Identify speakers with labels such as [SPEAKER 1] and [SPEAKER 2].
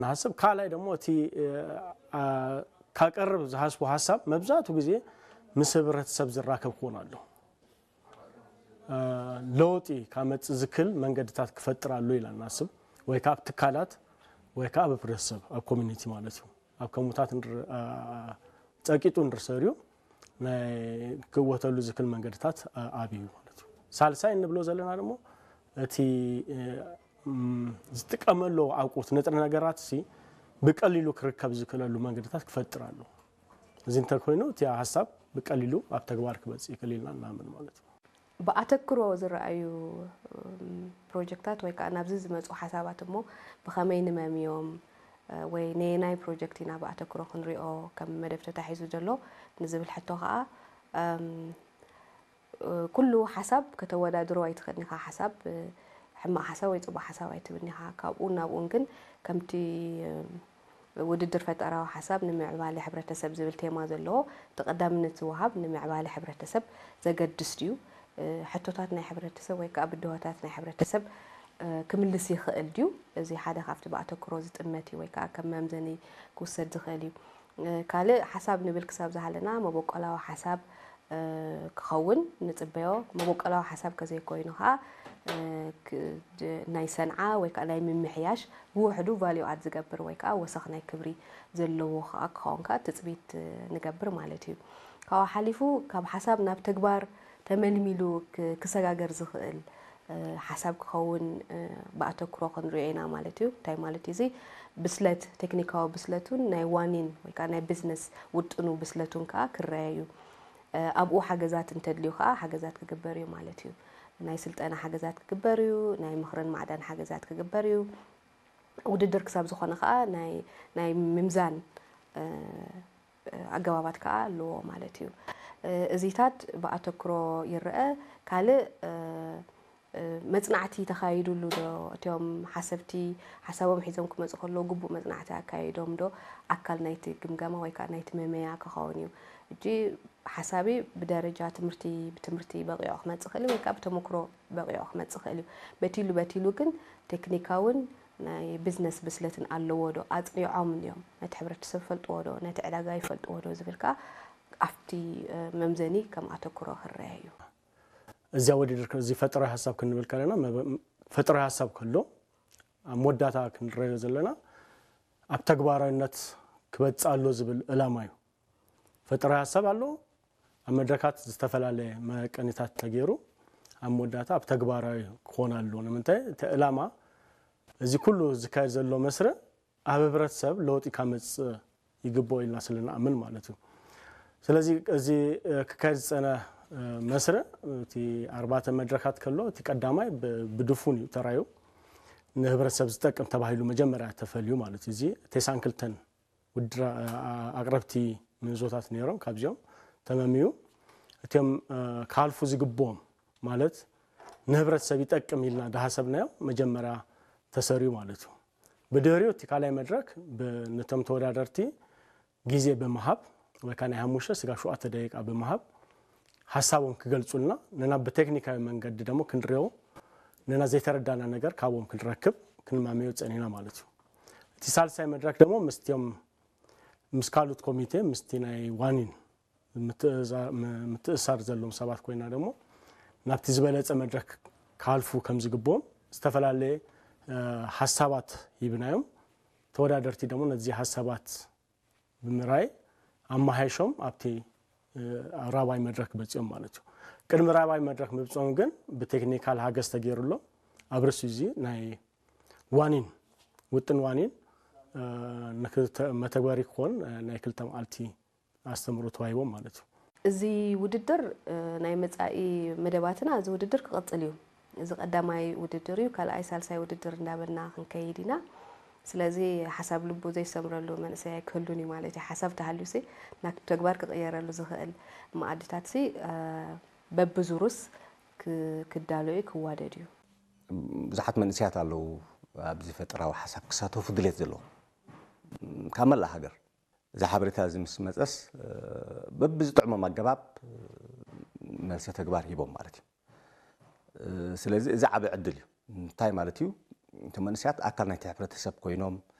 [SPEAKER 1] نحسب كالاي دمو تي كاقرب زحسبو حساب مبزاتو غزي مسبرت سب زراكب كونالو لوطي كامت زكل منقدتات كفطرالو يلا نحسب ወይ ካብ ትካላት ወይ ካብ ህብረተሰብ ኣብ ኮሚኒቲ ማለት ነው ኣብ ከሙታት ጸቂጡ እንድርሰሪው ናይ ክወተሉ ዝክል መንገድታት አብዩ ማለት ነው ሳልሳይ እንብሎ ዘለና ደግሞ እቲ ዝጥቀመሉ አውቁት ንጥረ ነገራት ሲ በቀሊሉ ክርከብ ዝክለሉ መንገድታት ክፈጥራሉ እዚን ተኮይኑ እቲ ሐሳብ በቀሊሉ ኣብ ተግባር ክበጽ ይክልና እናምን ማለት ነው
[SPEAKER 2] በአተክሮ ዝራዩ ፕሮጀክታት ወይ ካናብዝ ዝመጹ ሐሳባትሞ በኸመይን መሚዮም ወይ ነናይ ፕሮጀክቲና በአተክሮ ክንሪኦ ከም መደብ ተታሒዙ ዘሎ ንዝብል ሕቶ ኸአ ኩሉ ሐሳብ ከተወዳድሮ አይትኸኒኻ ሐሳብ ሕማ ሐሳብ ወይ ጽባ ሐሳብ አይትብኒኻ ካብኡ ናብኡን ግን ከምቲ ውድድር ፈጠራው ሐሳብ ንምዕባለ ሕብረተሰብ ዝብል ቴማ ዘሎ ተቀዳምነት ዝወሃብ ንምዕባለ ሕብረተሰብ ዘገድስ ድዩ حتوتات ناي حبرتسب ወይ ከዓ ብድሆታት ናይ ሕብረተሰብ ክምልስ ይኽእል ድዩ እዚ ሓደ ካብቲ ባእተክሮ ዝጥመቲ ወይ ከዓ ከም መምዘኒ ክውሰድ ዝኽእል እዩ ካልእ ሐሳብ ንብል ክሳብ ዝሃለና መበቆላዊ ሐሳብ ክኸውን ንጽበዮ መበቆላዊ ሐሳብ ከዘይ ኮይኑ ከዓ ናይ ሰንዓ ወይ ከዓ ናይ ምምሕያሽ ብውሕዱ ቫልዩ ኣድ ዝገብር ወይ ከዓ ወሰኽ ናይ ክብሪ ዘለዎ ከዓ ክኸውን ከዓ ትጽቢት ንገብር ማለት እዩ ካብ ሓሊፉ ካብ ሐሳብ ናብ ተግባር ተመልሚሉ ክሰጋገር ዝኽእል ሐሳብ ክኸውን ባእተክሮ ክንሪኤና ማለት እዩ ታይ ማለት እዚ ብስለት ቴክኒካዊ ብስለቱን ናይ ዋኒን ወይ ከዓ ናይ ቢዝነስ ውጥኑ ብስለቱን ከዓ ክረአዩ ኣብኡ ሓገዛት እንተድልዩ ከዓ ሓገዛት ክግበር እዩ ማለት እዩ ናይ ስልጠና ሓገዛት ክግበር እዩ ናይ ምኽርን ማዕዳን ሓገዛት ክግበር እዩ ውድድር ክሳብ ዝኾነ ከዓ ናይ ምምዛን ኣገባባት ከዓ ኣለዎ ማለት እዩ እዚታት በአተክሮ ይርአ ካልእ መጽናዕቲ ተኻይዱሉ ዶ እቶም ሐሰብቲ ሐሳቦም ሒዞም ክመጽ ከሎ ግቡእ መጽናዕቲ አካይዶም ዶ አካል ናይቲ ግምገማ ወይ ከዓ ናይቲ መመያ ክኸውን እዩ እጂ ሐሳቢ ብደረጃ ትምህርቲ በቂዑ ክመጽ ክእል ወይ ከዓ ብተመክሮ በቂዑ ክመጽ ክእል እዩ በቲሉ ግን ቴክኒካውን ናይ ቢዝነስ ብስለትን ኣለዎ ዶ አጽኒዖም እዮም ነቲ ሕብረተሰብ ፈልጥዎ ዶ ነቲ ዕዳጋ ይፈልጥዎ ዶ ዝብልካ አፍቲ መምዘኒ ከም አተክሮ ክረአዩ
[SPEAKER 1] እዚያ ወዲድር ከዚ ፈጠራ ሐሳብ ክንብል ከለና ፈጠራ ሐሳብ ከሎ አሞዳታ ክንረዩ ዘለና ኣብ ተግባራዊነት ክበጻሎ ዝብል ዕላማ እዩ ፈጠራ ሐሳብ አሎ ኣብ መድረካት ዝተፈላለ መቀኒታት ተገይሩ አሞዳታ ኣብ ተግባራዊ ክኾናሉ ንምንታይ ተዕላማ እዚ ኩሉ ዝካየድ ዘሎ መስረ ኣብ ህብረተሰብ ለውጥ ካመጽ ይግቦ ኢልና ስለና አምን ማለት እዩ ስለዚህ እዚ ክካየድ ጸና መስረ እቲ አርባዕተ መድረካት ከሎ እቲ ቀዳማይ ብድፉን ተራዩ ንህብረተሰብ ዝጠቅም ተባሂሉ መጀመሪያ ተፈልዩ ማለት እዚ ተሳንክልተን ውድራ አቅረብቲ ምንዞታት ነይሮም ካብዚኦም ተመሚዩ እቶም ካልፉ ዝግቦም ማለት ንህብረተሰብ ይጠቅም ኢልና ዳሐሰብናዮ መጀመሪያ ተሰሪዩ ማለት እዩ በደሪው እቲ ካላይ መድረክ በነተም ተወዳደርቲ ጊዜ በመሃብ ወይ ካና ያሙሽ ስጋ ሹአተ ደቂቃ በመሃብ ሐሳቡን ክገልጹልና ነና በቴክኒካዊ መንገድ ደግሞ ክንሪዮ ነና ዘይተረዳና ነገር ካብኦም ክንረክብ ክንማሚው ጸኒና ማለት እዩ እቲ ሳልሳይ መድረክ ደግሞ ምስካሉት ኮሚቴ ምስቲናይ ዋኒን ምትእሳር ዘሎም ሰባት ኮይና ደግሞ ናብቲ ዝበለጸ መድረክ ካልፉ ከም ዝግቦም ዝተፈላለ ሐሳባት ይብናዮም ተወዳደርቲ ደግሞ ነዚ ሐሳባት ብምራይ አማሃይሾም ኣብቲ ራባይ መድረክ በጽዮም ማለት እዩ ቅድም ራባይ መድረክ ምብጾም ግን በቴክኒካል ሀገስ ተገይሩሎ አብርሱ እዚ ናይ ዋኒን ውጥን ዋኒን መተግበሪ ኮን ናይ ክልተም አልቲ አስተምሩ ተዋይቦም ማለት እዩ
[SPEAKER 2] እዚ ውድድር ናይ መጻኢ መደባትና እዚ ውድድር ክቀጽል እዩ እዚ ቀዳማይ ውድድር እዩ ካልኣይ ሳልሳይ ውድድር እንዳበልና ክንከይዲና ስለዚህ ሐሳብ ልቦ ዘይሰምረሉ መንሰይ ክህሉኒ ማለት ሐሳብ ተሃሉሲ ናክ ተግባር ክቀየረሉ ዝኽእል ማዕድታትሲ በብዙሩስ ክዳሎይ ክዋደድዩ
[SPEAKER 3] ብዙሓት መንስያት ኣለው ኣብዚ ፈጠራዊ ሐሳብ ክሳተፉ ድሌት ዘሎ ካመላ ሃገር እዚ ሓበሬታ እዚ ምስ መጽስ በብዝጥዕሞ ማገባብ መልሰ ተግባር ሂቦም ማለት እዩ ስለዚህ እዚ ዓብ ዕድል እዩ እንታይ ማለት እዩ ተመንስያት አካል ናይ ሕብረተሰብ ኮይኖም